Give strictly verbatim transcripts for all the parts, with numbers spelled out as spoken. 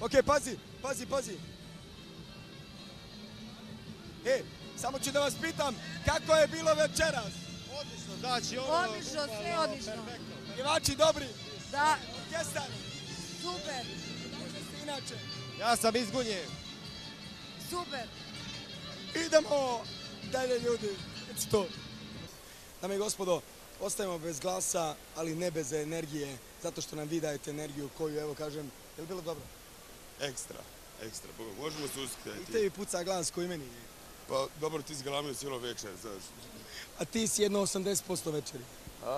Ok, pazi, pazi, pazi. E, samo ću da vas pitam, kako je bilo večeras? Odlično, znači ono... Odlično, sve odlično. Pjevači dobri? Da. Orkestar? Super. Kako ste inače? Ja sam iz Gunje. Super. Idemo dalje, ljudi. It's to. Dame i gospodo, ostajemo bez glasa, ali ne bez energije, zato što nam vi dajete energiju koju, evo kažem, je li bilo dobro? Ekstra, ekstra, Boga, možemo se uskljati. I tebi puca glas koji meni. Pa dobro, ti si galamio cijelo večer, znaš. A ti si jedno osamdeset posto večeri. A?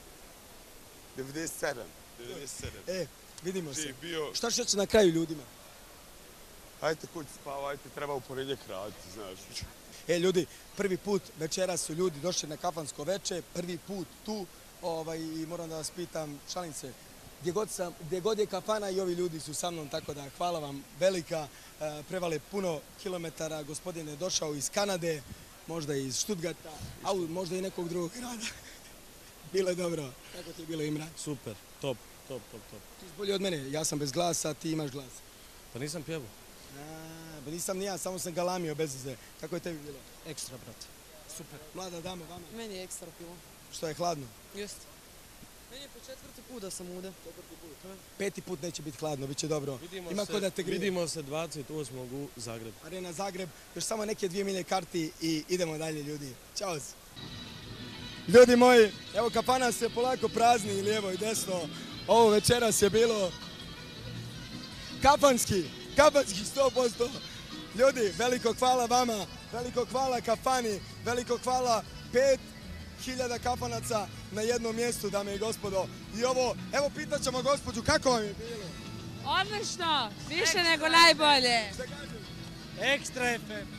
devedeset sedam. devedeset sedam. E, vidimo se. Živ bio... Šta će reći na kraju ljudima? Hajte kući spavajte, treba u ponedjeljak raditi, znaš. E, ljudi, prvi put večeras su ljudi došli na kafansko veče, prvi put tu, ovaj, i moram da vas pitam, šalim se, gdje god, sam, gdje god je kafana i ovi ljudi su sa mnom, tako da hvala vam velika, e, prevale puno kilometara, gospodin je došao iz Kanade, možda iz Stuttgarta, a možda i nekog drugog grada. Bilo je dobro. Kako ti je bilo, Imran? Super, top, top, top, top. Ti si bolji od mene, ja sam bez glasa, ti imaš glas. Pa nisam pjevao. A, ba nisam ni ja, samo sam galamio bez veze. Kako je tebi bilo? Ekstra, brate. Super. Mlada dama, vama? Meni je ekstra bilo. Što je hladno? Jeste. Meni je po četvrti put da sam ude. Četvrti put. Peti put neće biti hladno, bit će dobro. Vidimo Ima se, ko da te grije. Vidimo se dvadeset osmog u Zagrebu. Arena Zagreb, još samo neke dvije milje karti i idemo dalje, ljudi. Ćao. Ljudi moji, evo kafana se polako prazni i lijevo i desno. Ovo večeras je bilo kafanski, kafanski sto posto. Ljudi, veliko hvala vama, veliko hvala kafani, veliko hvala pet hiljada kafanaca na jednom mjestu, dame i gospodo. I ovo, evo pitat ćemo gospođu, kako vam je bilo? Odlično, više Ekstra. nego najbolje. Šta kažem? Ekstra F M.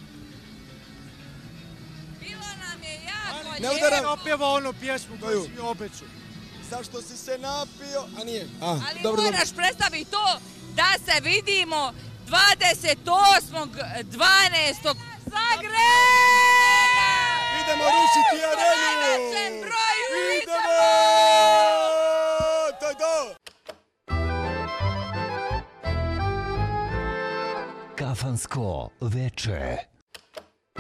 Bilo nam je jako Ne lijepo. udaram. Opjeva onu pjesmu koju si mi obećao. Zašto si se napio? A nije. A, Ali dobro, moraš dobro. predstaviti to da se vidimo dvadeset osmog dvanaestog Zagreb! Idemo rušiti arenu! najvećem broju Idemo! To je to! Kafansko veče.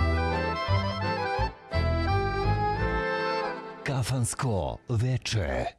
Kafansko veče.